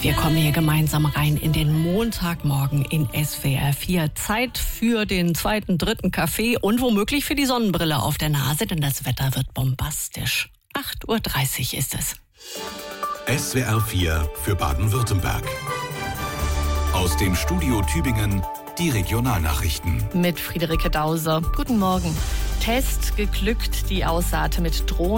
Wir kommen hier gemeinsam rein in den Montagmorgen in SWR 4. Zeit für den zweiten, dritten Kaffee und womöglich für die Sonnenbrille auf der Nase, denn das Wetter wird bombastisch. 8.30 Uhr ist es. SWR 4 für Baden-Württemberg. Aus dem Studio Tübingen die Regionalnachrichten. Mit Friederike Dause. Guten Morgen. Test geglückt, die Aussaat mit Drohnen.